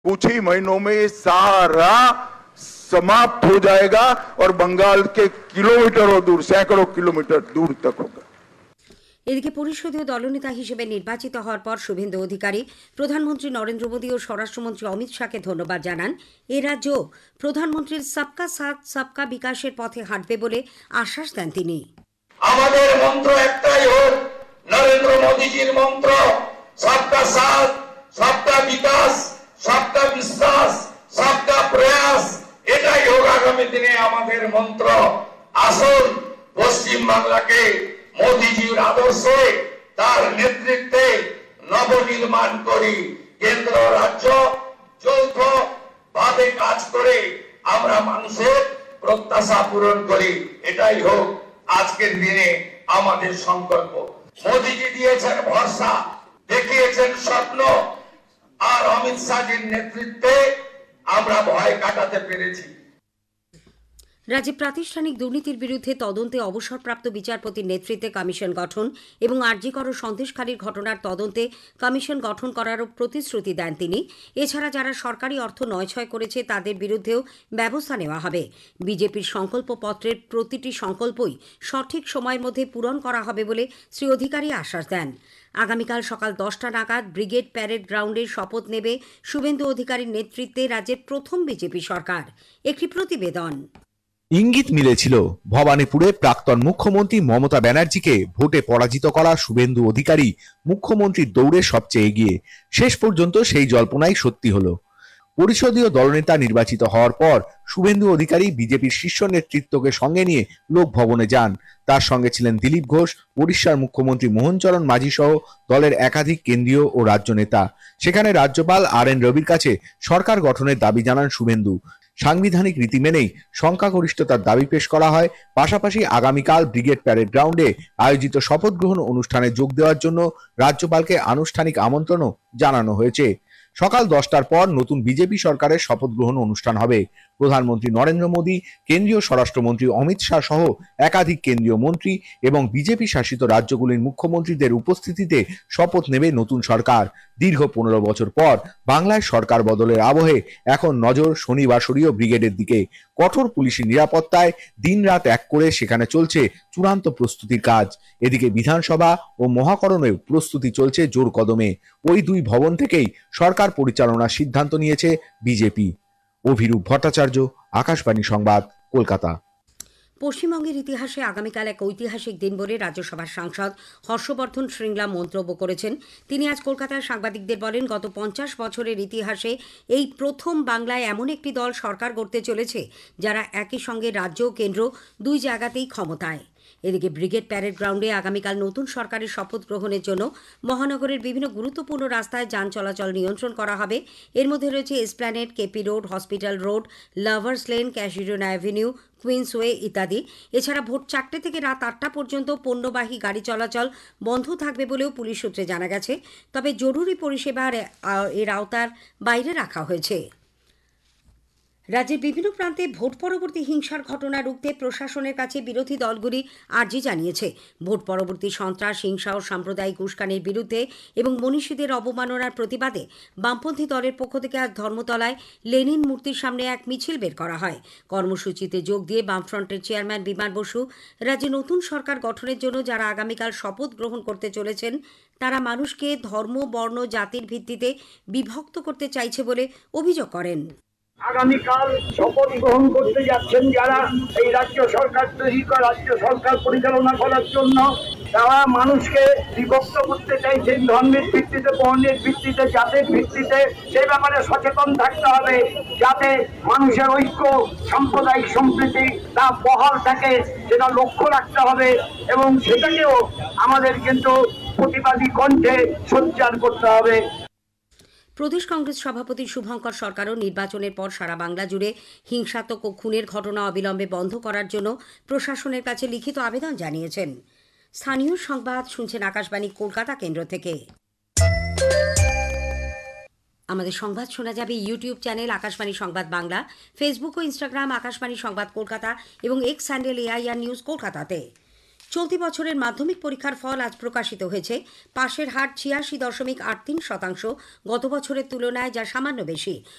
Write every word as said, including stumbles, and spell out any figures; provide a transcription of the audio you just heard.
कुछ ही महीनों में ये सारा समाप्त हो जाएगा और बंगाल के किलोमीटरों दूर, सैकड़ों किलोमीटर दूर तक होगा। এদিকে পরিষদীয় দলনেতা হিসেবে নির্বাচিত হওয়ার পর শুভেন্দু অধিকারী প্রধানমন্ত্রী নরেন্দ্র মোদী ও স্বরাষ্ট্রমন্ত্রী অমিত শাহকে ধন্যবাদ জানান। এ রাজ্য প্রধানমন্ত্রীর সবকা সাথ সবকা বিকাশের পথে হাঁটবে বলে আশ্বাস দেন তিনি। আমাদের মন্ত্র একটাই হোক, নরেন্দ্র মোদীজির মন্ত্র, সবকা সাথ সবকা বিকাশ সবকা বিশ্বাস সবকা প্রয়াস, এটাই হোক আগামী দিনে আমাদের মন্ত্র। আসুন পশ্চিম বাংলাকে মোদীজির আদর্শে তার নেতৃত্বে নবনির্মাণ করি। কেন্দ্র রাজ্য যৌথ ভাবে কাজ করে আমরা মানুষের প্রত্যাশা পূরণ করি, এটাই হোক আজকের দিনে আমাদের সংকল্প। মোদীজি দিয়েছেন ভরসা, দেখিয়েছেন স্বপ্ন, আর অমিত শাহজির নেতৃত্বে আমরা ভয় কাটাতে পেরেছি। রাজ্যে প্রাতিষ্ঠানিক দুর্নীতির বিরুদ্ধে তদন্তে অবসরপ্রাপ্ত বিচারপতির নেতৃত্বে কমিশন গঠন এবং আরজিকর ও সন্দেশখালীর ঘটনার তদন্তে কমিশন গঠন করারও প্রতিশ্রুতি দেন তিনি। এছাড়া যারা সরকারি অর্থ নয়ছয় করেছে তাদের বিরুদ্ধেও ব্যবস্থা নেওয়া হবে। বিজেপির সংকল্প পত্রের প্রতিটি সংকল্পই সঠিক সময়ের মধ্যে পূরণ করা হবে বলে শ্রী অধিকারী আশ্বাস দেন। আগামীকাল সকাল দশটা নাগাদ ব্রিগেড প্যারেড গ্রাউন্ডে শপথ নেবে শুভেন্দু অধিকারীর নেতৃত্বে রাজ্যের প্রথম বিজেপি সরকার। একটি প্রতিবেদন। ইঙ্গিত মিলেছিল ভবানীপুরে প্রাক্তন মুখ্যমন্ত্রী মমতা ব্যানার্জিকে ভোটে পরাজিত করা শুভেন্দু অধিকারী মুখ্যমন্ত্রীর দৌড়ে সবচেয়ে এগিয়ে। শেষ পর্যন্ত সেই জল্পনাই সত্যি হলো। পরিষদীয় দলনেতা নির্বাচিত হওয়ার পর শুভেন্দু অধিকারী বিজেপির শীর্ষ নেতৃত্বকে সঙ্গে নিয়ে লোকভবনে যান। তার সঙ্গে ছিলেন দিলীপ ঘোষ, উড়িষ্যার মুখ্যমন্ত্রী মোহনচরণ মাঝি সহ দলের একাধিক কেন্দ্রীয় ও রাজ্য নেতা। সেখানে রাজ্যপাল আর এন রবির কাছে সরকার গঠনের দাবি জানান শুভেন্দু। সাংবিধানিক রীতি মেনেই সংখ্যাগরিষ্ঠতার দাবি পেশ করা হয়। পাশাপাশি আগামীকাল ব্রিগেড প্যারেড গ্রাউন্ডে আয়োজিত শপথ গ্রহণ অনুষ্ঠানে যোগ দেওয়ার জন্য রাজ্যপালকে আনুষ্ঠানিক আমন্ত্রণও জানানো হয়েছে। সকাল দশটার পর নতুন বিজেপি সরকারের শপথ গ্রহণ অনুষ্ঠান হবে। প্রধানমন্ত্রী নরেন্দ্র মোদী, কেন্দ্রীয় স্বরাষ্ট্রমন্ত্রী অমিত শাহ সহ একাধিক কেন্দ্রীয় মন্ত্রী এবং বিজেপি শাসিত রাজ্যগুলির মুখ্যমন্ত্রীদের উপস্থিতিতে শপথ নেবে নতুন সরকার। দীর্ঘ পনেরো বছর পর বাংলায় সরকার বদলের আবহে এখন নজর শনিবাসরীয় ব্রিগেডের দিকে। কঠোর পুলিশি নিরাপত্তায় দিনরাত এক করে সেখানে চলছে চূড়ান্ত প্রস্তুতির কাজ। এদিকে বিধানসভা ও মহাকরণেও প্রস্তুতি চলছে জোর কদমে। ওই দুই ভবন থেকেই সরকার পরিচালনার সিদ্ধান্ত নিয়েছে বিজেপি। অভিরূপ ভট্টাচার্য, আকাশবাণী সংবাদ, কলকাতা। পশ্চিমবঙ্গের ইতিহাসে আগামীকাল এক ঐতিহাসিক দিন বলে রাজ্যসভার সাংসদ হর্ষবর্ধন শৃঙ্গলা মন্তব্য করেছেন। তিনি আজ কলকাতায় সাংবাদিকদের বলেন, গত পঞ্চাশ বছরের ইতিহাসে এই প্রথম বাংলায় এমন একটি দল সরকার গড়তে চলেছে যারা একই সঙ্গে রাজ্য ও কেন্দ্র দুই জায়গাতেই ক্ষমতায়। এদিকে ব্রিগেড প্যারেড গ্রাউন্ডে আগামীকাল নতুন সরকারের শপথ গ্রহণের জন্য মহানগরের বিভিন্ন গুরুত্বপূর্ণ রাস্তায় যান চলাচল নিয়ন্ত্রণ করা হবে। এর মধ্যে রয়েছে Esplanade, KP road, hospital road, lovers lane, ক্যাশিডোনা avenue, কুইন্সওয়ে ইত্যাদি। এছাড়া ভোর চারটে থেকে রাত আটটা পর্যন্ত পণ্যবাহী গাড়ি চলাচল বন্ধ থাকবে বলেও পুলিশ সূত্রে জানা গেছে। তবে জরুরি পরিষেবা এর আওতার বাইরে রাখা হয়েছে। রাজ্যের বিভিন্ন প্রান্তে ভোট পরবর্তী হিংসার ঘটনা রুখতে প্রশাসনের কাছে বিরোধী দলগুলি আর্জি জানিয়েছে। ভোট পরবর্তী সন্ত্রাস, হিংসা ও সাম্প্রদায়িক উস্কানির বিরুদ্ধে এবং মনীষীদের অবমাননার প্রতিবাদে বামপন্থী দলের পক্ষ থেকে আজ ধর্মতলায় লেনিন মূর্তির সামনে এক মিছিল বের করা হয়। কর্মসূচিতে যোগ দিয়ে বামফ্রন্টের চেয়ারম্যান বিমান বসু রাজ্যে নতুন সরকার গঠনের জন্য যারা আগামীকাল শপথ গ্রহণ করতে চলেছেন তারা মানুষকে ধর্ম, বর্ণ, জাতির ভিত্তিতে বিভক্ত করতে চাইছে বলে অভিযোগ করেন। আগামীকাল শপথ গ্রহণ করতে যাচ্ছেন যারা এই রাজ্য সরকার তৈরি করা, রাজ্য সরকার পরিচালনা করার জন্য, তারা মানুষকে বিভক্ত করতে চাইছেন ধর্মের ভিত্তিতে, বর্ণের ভিত্তিতে, জাতের ভিত্তিতে। সেই ব্যাপারে সচেতন থাকতে হবে যাতে মানুষের ঐক্য, সাম্প্রদায়িক সম্প্রীতি তা বহাল থাকে, সেটা লক্ষ্য রাখতে হবে এবং সেটাকেও আমাদের কিন্তু প্রতিবাদী কণ্ঠে সোচ্চার করতে হবে। প্রদেশ কংগ্রেস সভাপতি শুভঙ্কর সরকারও নির্বাচনের পর সারা বাংলা জুড়ে হিংসাত্মক ও খুনের ঘটনা অবিলম্বে বন্ধ করার জন্য প্রশাসনের কাছে লিখিত আবেদন জানিয়েছেন। স্থানীয় সংবাদ শুনছেন আকাশবাণী কলকাতা কেন্দ্র থেকে। আমাদের সংবাদ শোনা যাবে ইউটিউব চ্যানেল আকাশবাণী সংবাদ বাংলা, ফেসবুক ও ইনস্টাগ্রাম আকাশবাণী সংবাদ কলকাতা এবং এক্স হ্যান্ডেল এআইআর নিউজ কলকাতাতে। চলতি বছরের মাধ্যমিক পরীক্ষার ফল আজ প্রকাশিত হয়েছে। পাশের হার ছিয়াশি দশমিক আট তিন শতাংশ, গত বছরের তুলনায় যা সামান্য বেশি।